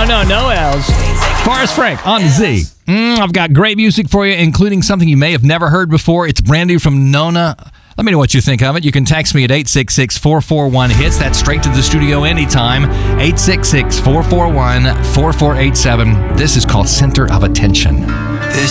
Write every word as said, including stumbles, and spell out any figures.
no, no L's. Forrest Frank on Z. Mm, I've got great music for you, including something you may have never heard before. It's brand new from Nona. Let me know what you think of it. You can text me at eight six six, four four one, HITS. That's straight to the studio anytime. eight six six, four four one, four four eight seven. This is called Center of Attention.